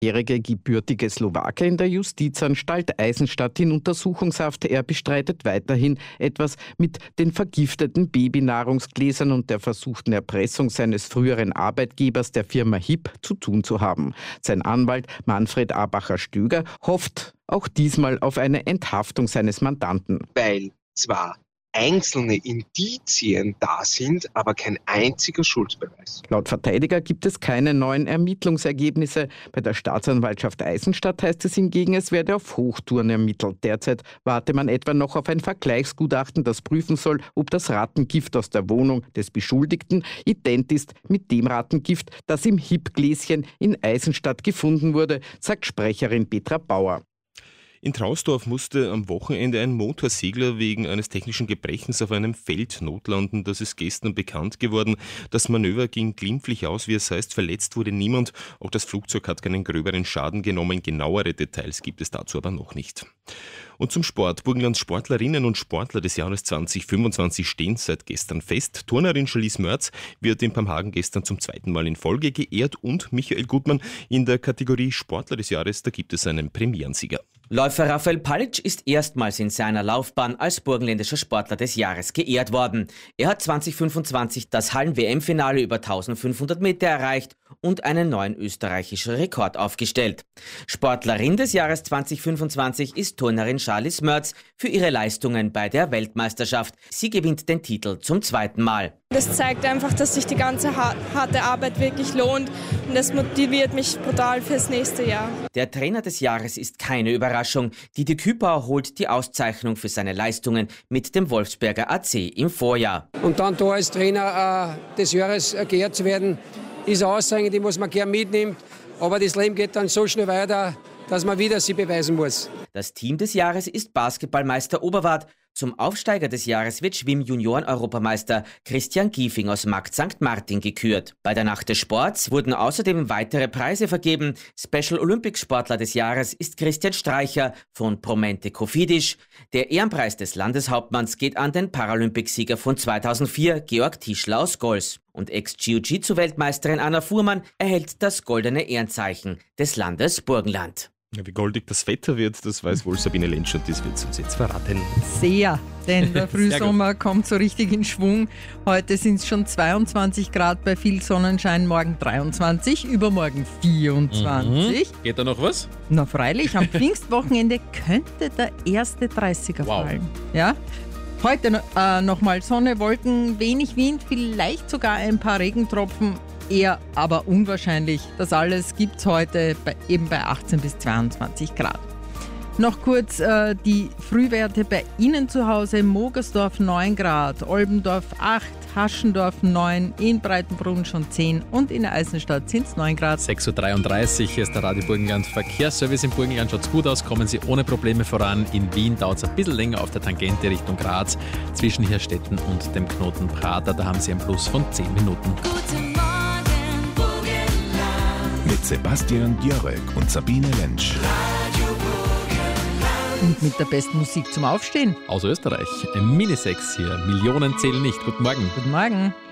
jährige gebürtige Slowake in der Justizanstalt Eisenstadt in Untersuchungshaft. Er bestreitet weiterhin, etwas mit den vergifteten Babynahrungsgläsern und der versuchten Erpressung seines früheren Arbeitgebers, der Firma HIP, zu tun zu haben. Sein Anwalt Manfred Abacher-Stöger hofft auch diesmal auf eine Enthaftung seines Mandanten. Weil zwar einzelne Indizien da sind, aber kein einziger Schuldbeweis. Laut Verteidiger gibt es keine neuen Ermittlungsergebnisse. Bei der Staatsanwaltschaft Eisenstadt heißt es hingegen, es werde auf Hochtouren ermittelt. Derzeit warte man etwa noch auf ein Vergleichsgutachten, das prüfen soll, ob das Rattengift aus der Wohnung des Beschuldigten ident ist mit dem Rattengift, das im HIP-Gläschen in Eisenstadt gefunden wurde, sagt Sprecherin Petra Bauer. In Trausdorf musste am Wochenende ein Motorsegler wegen eines technischen Gebrechens auf einem Feld notlanden. Das ist gestern bekannt geworden. Das Manöver ging glimpflich aus, wie es heißt. Verletzt wurde niemand. Auch das Flugzeug hat keinen gröberen Schaden genommen. Genauere Details gibt es dazu aber noch nicht. Und zum Sport. Burgenlands Sportlerinnen und Sportler des Jahres 2025 stehen seit gestern fest. Turnerin Charlize Mörz wird in Pamhagen gestern zum zweiten Mal in Folge geehrt und Michael Gutmann in der Kategorie Sportler des Jahres, da gibt es einen Premierensieger. Läufer Raphael Palic ist erstmals in seiner Laufbahn als burgenländischer Sportler des Jahres geehrt worden. Er hat 2025 das Hallen-WM-Finale über 1500 Meter erreicht und einen neuen österreichischen Rekord aufgestellt. Sportlerin des Jahres 2025 ist Turnerin Charlize Mörz für ihre Leistungen bei der Weltmeisterschaft. Sie gewinnt den Titel zum zweiten Mal. Das zeigt einfach, dass sich die ganze harte Arbeit wirklich lohnt und das motiviert mich brutal fürs nächste Jahr. Der Trainer des Jahres ist keine Überraschung. Didi Küpper holt die Auszeichnung für seine Leistungen mit dem Wolfsberger AC im Vorjahr. Und dann da als Trainer des Jahres geehrt zu werden, ist eine Aussage, die muss man gerne mitnehmen. Aber das Leben geht dann so schnell weiter, dass man wieder sie beweisen muss. Das Team des Jahres ist Basketballmeister Oberwart. Zum Aufsteiger des Jahres wird Schwimm-Junioren-Europameister Christian Giefing aus Markt St. Martin gekürt. Bei der Nacht des Sports wurden außerdem weitere Preise vergeben. Special Olympics Sportler des Jahres ist Christian Streicher von Promente Kofidis. Der Ehrenpreis des Landeshauptmanns geht an den Paralympicsieger von 2004, Georg Tischler aus Gols. Und Ex-Jiu-Jitsu-Weltmeisterin Anna Fuhrmann erhält das goldene Ehrenzeichen des Landes Burgenland. Ja, wie goldig das Wetter wird, das weiß wohl Sabine Lentsch und das wird sie uns jetzt verraten. Sehr, denn der Frühsommer kommt so richtig in Schwung. Heute sind es schon 22 Grad bei viel Sonnenschein, morgen 23, übermorgen 24. Geht da noch was? Na freilich, am Pfingstwochenende könnte der erste 30er fallen. Ja? Heute nochmal Sonne, Wolken, wenig Wind, vielleicht sogar ein paar Regentropfen. Eher aber unwahrscheinlich. Das alles gibt es heute eben bei 18 bis 22 Grad. Noch kurz die Frühwerte bei Ihnen zu Hause. Mogersdorf 9 Grad, Olbendorf 8, Haschendorf 9, in Breitenbrunn schon 10 und in Eisenstadt sind es 9 Grad. 6.33 Uhr, hier ist der Radio Burgenland Verkehrsservice. Im Burgenland schaut es gut aus, kommen Sie ohne Probleme voran. In Wien dauert es ein bisschen länger auf der Tangente Richtung Graz, zwischen Hirstetten und dem Knoten Prater. Da haben Sie einen Plus von 10 Minuten. Guten Morgen, Burgenland. Mit Sebastian Djörek und Sabine Lentsch. Und mit der besten Musik zum Aufstehen. Aus Österreich, Minisex hier, Millionen zählen nicht. Guten Morgen. Guten Morgen.